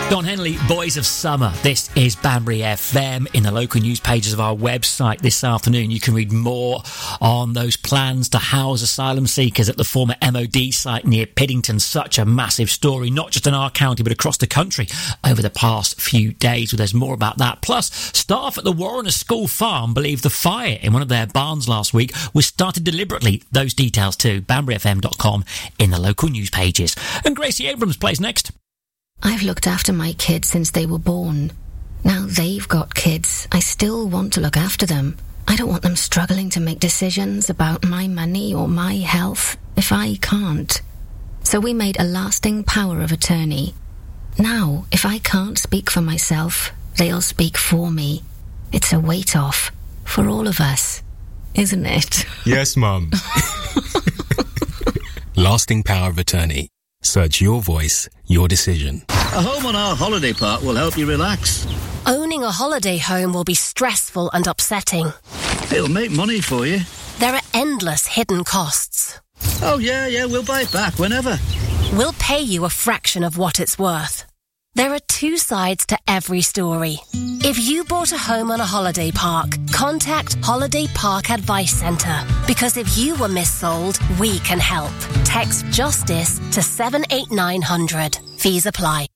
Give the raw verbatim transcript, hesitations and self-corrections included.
Don Henley, Boys of Summer. This is Banbury F M. In the local news pages of our website this afternoon, you can read more on those plans to house asylum seekers at the former M O D site near Piddington. Such a massive story, not just in our county, but across the country over the past few days. Well, there's more about that. Plus, staff at the Warrener School Farm believe the fire in one of their barns last week was started deliberately. Those details too, banbury f m dot com in the local news pages. And Gracie Abrams plays next. I've looked after my kids since they were born. Now they've got kids. I still want to look after them. I don't want them struggling to make decisions about my money or my health if I can't. So we made a lasting power of attorney. Now, if I can't speak for myself, they'll speak for me. It's a weight off for all of us, isn't it? Yes, Mum. Lasting power of attorney. Search your voice, your decision. A home on our holiday park will help you relax. Owning a holiday home will be stressful and upsetting. It'll make money for you. There are endless hidden costs. Oh, yeah, yeah, we'll buy it back whenever. We'll pay you a fraction of what it's worth. There are two sides to every story. If you bought a home on a holiday park, contact Holiday Park Advice Centre. Because if you were missold, we can help. Text JUSTICE to seven eight nine hundred. Fees apply.